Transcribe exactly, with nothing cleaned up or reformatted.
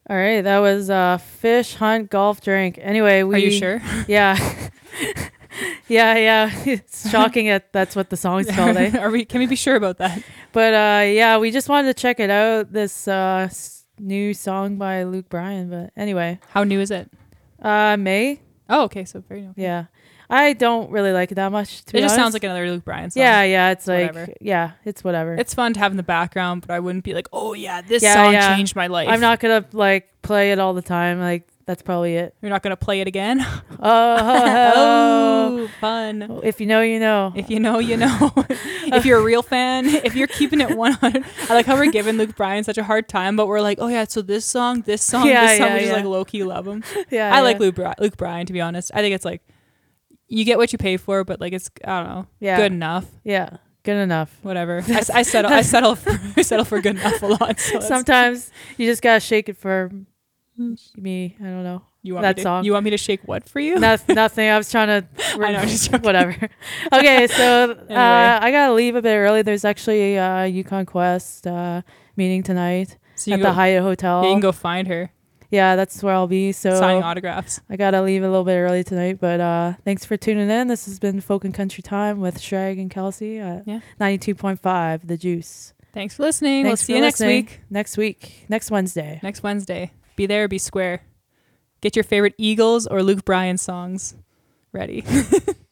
All right, that was uh, fish, hunt, golf, drink. Anyway, we. Are you sure? Yeah. yeah, yeah. It's shocking that that's what the song's called. Eh? Are we? Can we be sure about that? But uh, yeah, we just wanted to check it out. This uh, s- new song by Luke Bryan. But anyway, How new is it? uh, May. Oh, okay. So very new. Yeah, I don't really like it that much. To It be just honest. sounds like another Luke Bryan song. Yeah, yeah. It's like Whatever. yeah, it's whatever. It's fun to have in the background, but I wouldn't be like, oh yeah, this Yeah, song yeah. changed my life. I'm not gonna like play it all the time. Like that's probably it. You're not gonna play it again. Oh, oh, Oh, fun. if you know, you know. If you know, you know. If you're a real fan, if you're keeping it one hundred, I like how we're giving Luke Bryan such a hard time, but we're like, oh yeah, so this song, this song, Yeah, this song, yeah, we just yeah. like low key love him. Yeah, I yeah. like Luke, Bri- Luke Bryan, to be honest. I think it's like you get what you pay for, but like it's I don't know, Yeah. good enough. Yeah, good enough. Whatever. I, s- I settle. I settle for I settle for good enough a lot. So that's- Sometimes you just gotta shake it for me. I don't know. you want that me to, song. You want me to shake what for you? No, nothing. I was trying to. I know, just joking. whatever. Okay, so uh, Anyway. I gotta leave a bit early. There's actually a Yukon Quest uh, meeting tonight So you at can the go, Hyatt Hotel. yeah, you can go find her Yeah, that's where I'll be. So signing autographs. I gotta leave a little bit early tonight. But uh, thanks for tuning in. This has been Folk and Country Time with Shrag and Kelsey at Yeah. ninety-two point five The Juice. Thanks for listening. Thanks we'll see for you next listening. week. Next week. Next Wednesday. Next Wednesday. Be there, be square. Get your favorite Eagles or Luke Bryan songs ready.